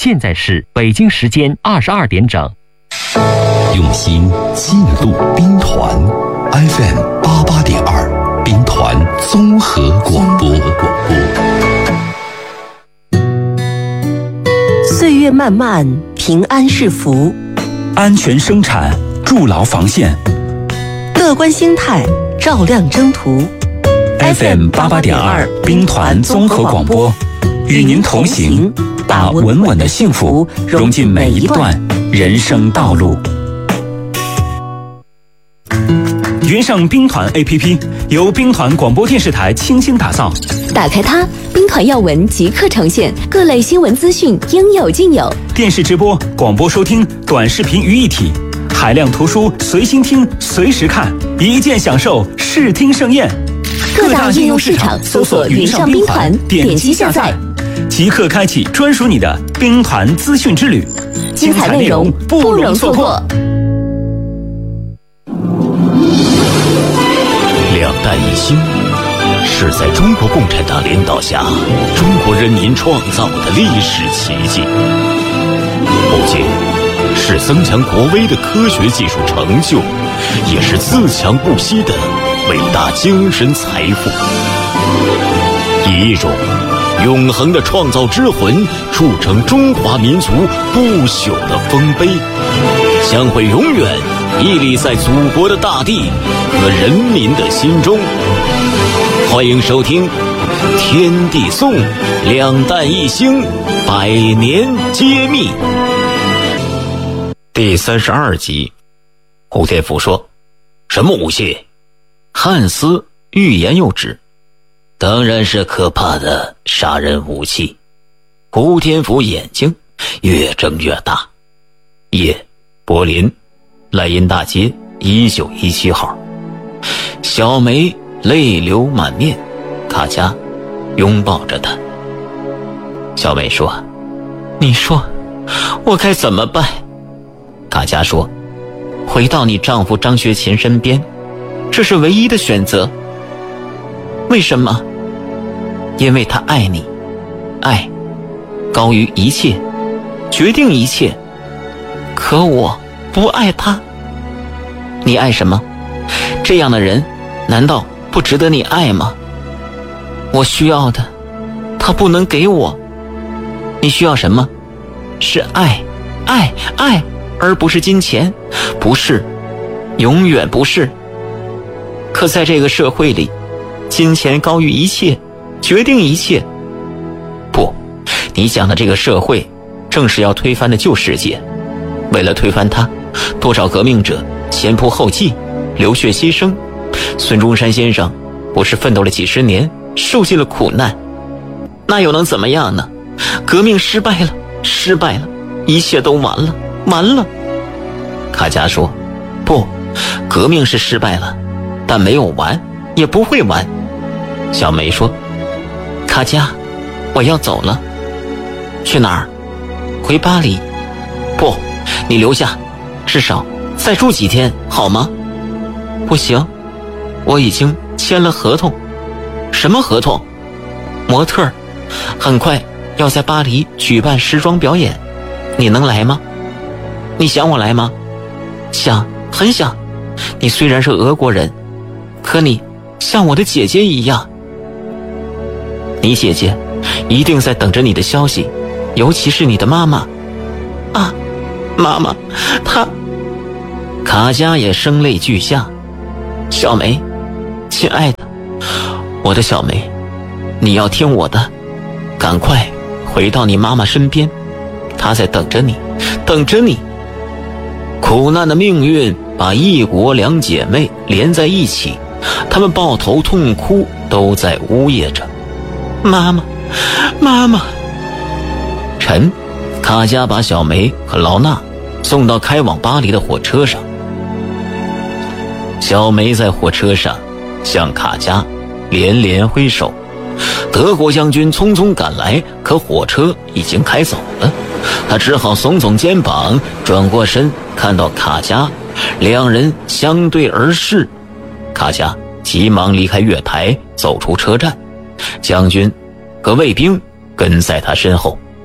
现在是北京时间22点整。 用心记录兵团 FM88.2兵团综合广播。 岁月漫漫，平安是福。 安全生产，筑牢防线。 乐观心态，照亮征途。 FM88.2兵团综合广播，与您同行，把稳稳的幸福融进每一段人生道路。云盛兵团 APP 由兵团广播电视台倾心打造， 打开它，兵团要闻即刻呈现，各类新闻资讯应有尽有。 电视直播、广播收听、短视频于一体，海量图书随心听、随时看，一键享受视听盛宴。 各大应用市场搜索云盛兵团，点击下载， 即刻开启专属你的兵团资讯之旅， 精彩内容不容错过。 两弹一星是在中国共产党领导下中国人民创造的历史奇迹，不仅是增强国威的科学技术成就，也是自强不息的伟大精神财富，以一种永恒的创造之魂铸成中华民族不朽的丰碑，将会永远屹立在祖国的大地和人民的心中。欢迎收听《天地颂》两弹一星百年揭秘第32集。胡天福说：“什么武器？”汉斯欲言又止。当然是可怕的杀人武器。胡天福眼睛越睁越大。夜，柏林，莱茵大街1917号。小梅泪流满面，卡佳拥抱着她。小梅说：“你说我该怎么办？”卡佳说：“回到你丈夫张学勤身边，这是唯一的选择。”为什么？因为他爱你，爱高于一切，决定一切。可我不爱他。你爱什么？这样的人难道不值得你爱吗？我需要的他不能给我。你需要什么？是爱，爱，爱，而不是金钱。不是，永远不是。可在这个社会里，金钱高于一切，决定一切。不，你讲的这个社会正是要推翻的旧世界。为了推翻它，多少革命者前仆后继，流血牺牲。孙中山先生不是奋斗了几十年，受尽了苦难，那又能怎么样呢？革命失败了，失败了，一切都完了，完了。卡佳说：“不，革命是失败了，但没有完，也不会完。”小梅说：“卡佳，我要走了。”去哪儿？回巴黎。不，你留下，至少再住几天好吗？不行，我已经签了合同。什么合同？模特儿，很快要在巴黎举办时装表演，你能来吗？你想我来吗？想，很想。你虽然是俄国人，可你像我的姐姐一样。你姐姐一定在等着你的消息，尤其是你的妈妈。啊，妈妈，她……卡佳也声泪俱下。小梅，亲爱的，我的小梅，你要听我的，赶快回到你妈妈身边，她在等着你，等着你。苦难的命运把一国两姐妹连在一起，她们抱头痛哭，都在呜咽着：“妈妈，妈妈。”晨，卡佳把小梅和劳娜送到开往巴黎的火车上。小梅在火车上向卡佳连连挥手。德国将军匆匆赶来，可火车已经开走了。他只好耸耸肩膀，转过身，看到卡佳，两人相对而视。卡佳急忙离开月台，走出车站，将军和卫兵跟在他身后。他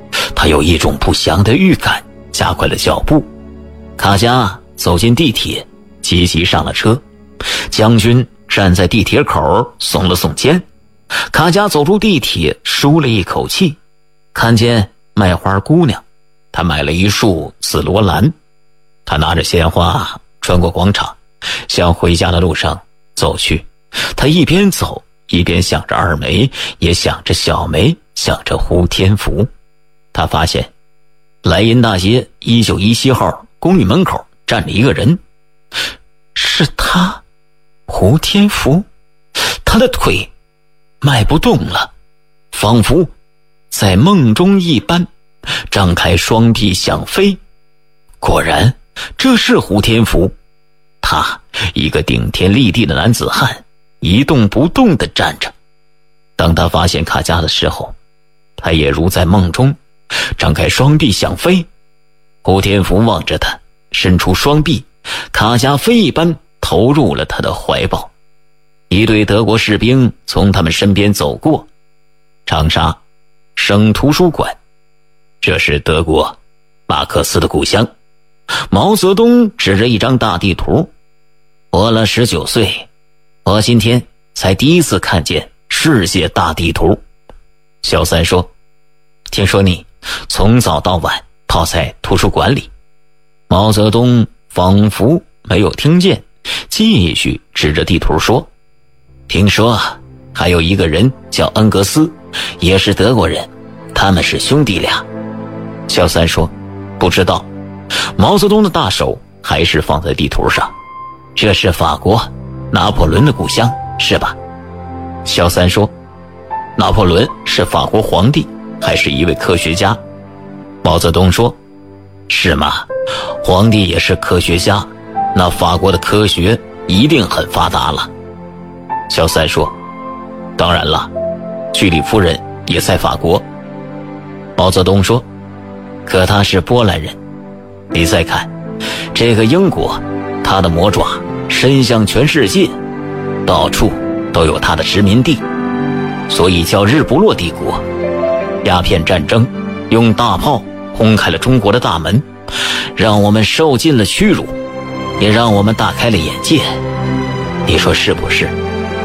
他有一种不祥的预感，加快了脚步。卡佳走进地铁，急急上了车。将军站在地铁口耸了耸肩。卡佳走出地铁，舒了一口气，看见卖花姑娘，她买了一束紫罗兰。他拿着鲜花穿过广场，向回家的路上走去。他一边走一边想着二梅，也想着小梅，想着胡天福。他发现莱茵大街1917号公寓门口站着一个人，是他，胡天福。他的腿迈不动了，仿佛在梦中一般，张开双臂想飞。果然这是胡天福，他一个顶天立地的男子汉，一动不动地站着。当他发现卡佳的时候，他也如在梦中，张开双臂想飞。胡天福望着他，伸出双臂，卡佳飞一般投入了他的怀抱。一队德国士兵从他们身边走过。长沙省图书馆，这是德国马克思的故乡。毛泽东指着一张大地图，活了19岁，我今天才第一次看见世界大地图。小三说，听说你从早到晚泡在图书馆里。毛泽东仿佛没有听见，继续指着地图说，听说还有一个人叫恩格斯，也是德国人，他们是兄弟俩。小三说，不知道。毛泽东的大手还是放在地图上，这是法国拿破仑的故乡，是吧？小三说，拿破仑是法国皇帝，还是一位科学家？毛泽东说，是吗？皇帝也是科学家，那法国的科学一定很发达了。小三说，当然了，居里夫人也在法国。毛泽东说，可他是波兰人。你再看这个英国，他的魔爪伸向全世界，到处都有他的殖民地，所以叫日不落帝国。鸦片战争用大炮轰开了中国的大门，让我们受尽了屈辱，也让我们大开了眼界。你说是不是？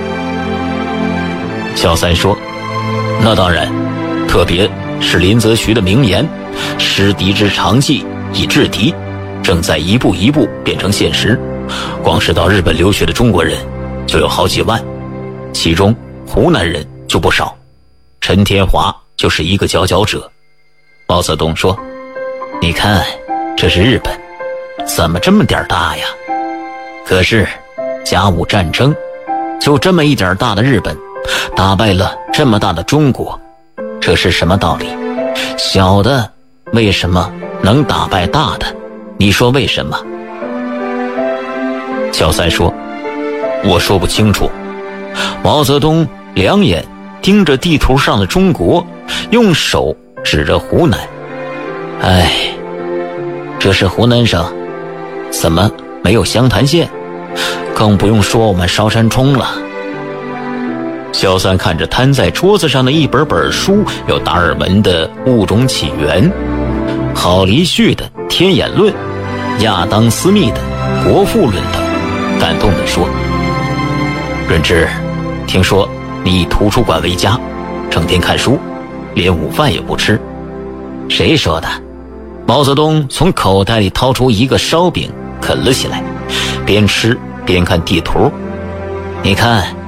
小三说，那当然，特别是林则徐的名言，失敌之长计以制敌，正在一步一步变成现实。光是到日本留学的中国人就有好几万，其中湖南人就不少，陈天华就是一个佼佼者。毛泽东说，你看这是日本，怎么这么点大呀？可是甲午战争就这么一点大的日本打败了这么大的中国，这是什么道理？小的为什么能打败大的？你说为什么？小三说，我说不清楚。毛泽东两眼盯着地图上的中国，用手指着湖南。哎，这是湖南省，怎么没有湘潭县？更不用说我们烧山冲了。小三看着摊在桌子上的一本本书，有达尔文的《物种起源》，郝黎旭的《天演论》，亚当斯密的《国富论》等，感动地说，润之，听说你以图书馆为家，整天看书，连午饭也不吃。谁说的？毛泽东从口袋里掏出一个烧饼啃了起来，边吃边看地图。你看